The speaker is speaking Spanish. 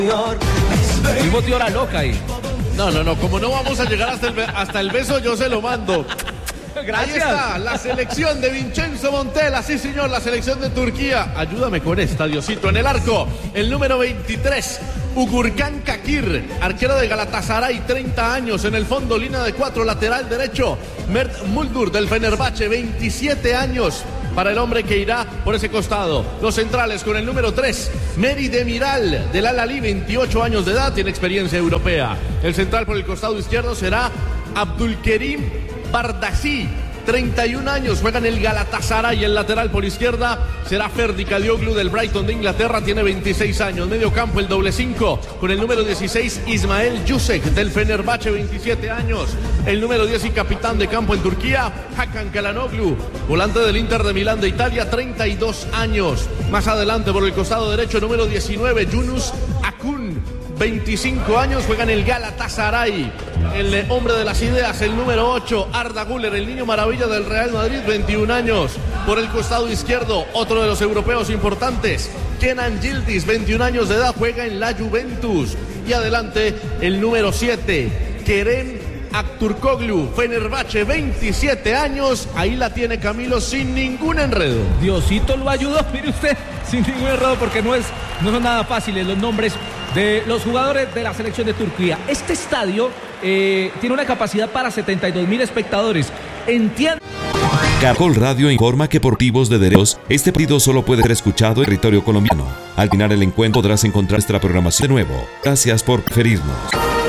Fuimos tío la loca ahí. No, como no vamos a llegar hasta el beso, yo se lo mando. Gracias. Ahí está, la selección de Vincenzo Montella, sí señor, la selección de Turquía. Ayúdame con esta, Diosito. En el arco, el número 23, Ugurkan Kakir, arquero de Galatasaray, 30 años. En el fondo, línea de 4, lateral derecho, Mert Muldur del Fenerbahce, 27 años. Para el hombre que irá por ese costado. Los centrales con el número 3, Meri Demiral del Al-Ahly, 28 años de edad, tiene experiencia europea. El central por el costado izquierdo será Abdulkerim Bardasi, 31 años, juega en el Galatasaray. El lateral por izquierda será Ferdi Kadioglu del Brighton de Inglaterra, tiene 26 años. Medio campo el doble 5 con el número 16, Ismael Yusek del Fenerbahce, 27 años. El número 10 y capitán de campo en Turquía, Hakan Kalhanoglu, volante del Inter de Milán de Italia, 32 años. Más adelante por el costado derecho, número 19, Yunus Akun, 25 años, juega en el Galatasaray. El hombre de las ideas, el número 8, Arda Güler, el niño maravilla del Real Madrid, 21 años. Por el costado izquierdo, otro de los europeos importantes, Kenan Yildiz, 21 años de edad, juega en la Juventus. Y adelante, el número 7, Kerem Aktürkoğlu, Fenerbahce, 27 años. Ahí la tiene Camilo sin ningún enredo. Diosito lo ayudó, mire usted, sin ningún enredo, porque no son nada fáciles los nombres de los jugadores de la selección de Turquía. Este estadio tiene una capacidad para 72.000 espectadores. Entiendo. Caracol Radio informa que por motivos de derechos, este partido solo puede ser escuchado en territorio colombiano. Al final el encuentro podrás encontrar nuestra programación de nuevo. Gracias por preferirnos.